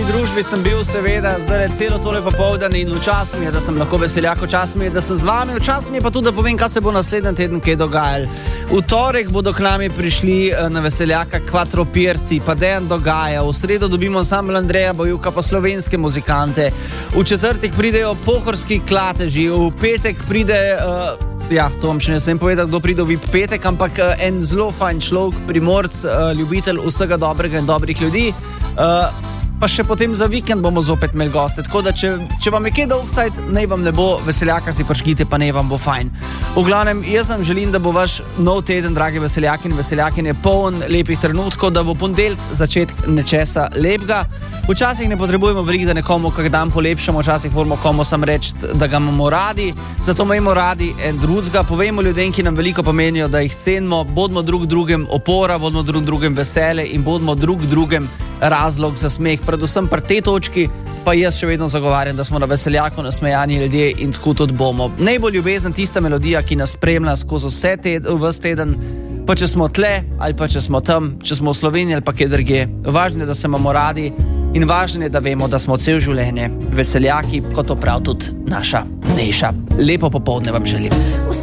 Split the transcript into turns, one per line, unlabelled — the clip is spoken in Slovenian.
družbi sem bil seveda zdaj celo tole popoldan in včasih mi je, da sem lahko veseljak, včasih mi je, da sem z vami, včasih mi je pa tudi, da povem, kaj se bo naslednji teden kaj dogajalo. V torek bodo k nami prišli na veseljaka Kvatropirci, pa Dejan Dogaja, v sredo dobimo ansambel Andreja Bajuka pa slovenske muzikante, v četrtek pridejo pohorski klateži, v petek pride... to vam še ne smem povedati, kdo pride v VIP petek, ampak en zelo fajn človek, Primorc, ljubitelj vsega dobrega in dobrih ljudi. Pa še potem za vikend bomo zopet imeli goste, tako da če vam je kaj dolgsajt, naj vam ne bo, veseljaka si prškite, pa naj vam bo fajn. V glavnem, jaz vam želim, da bo vaš nov teden, dragi veseljaki in veseljakinje, poln lepih trenutkov, da bo ponedeljek začetek nečesa lepega. Včasih ne potrebujemo veliko, da nekomu kak dan polepšamo, včasih moramo komu sam reči, da ga imamo radi, zato imamo radi en drugega, povejmo ljudem, ki nam veliko pomenijo, da jih cenimo, bodimo drug drugem opora, bodimo drug drugem vesele in bodimo drug drugem razlog za smeh. Predvsem pri tej točki pa jaz še vedno zagovarjam, da smo na veseljaku nasmejani ljudje in tako tudi bomo. Najbolj ljubezen tista melodija, ki nas spremlja skozi ves teden, pa če smo tle ali pa če smo tam, če smo v Sloveniji ali pa kje drugje. Važno je, da se imamo radi in važno je, da vemo, da smo cel življenje veseljaki, kot to prav tudi naša Neša. Lepo popoldne vam želim.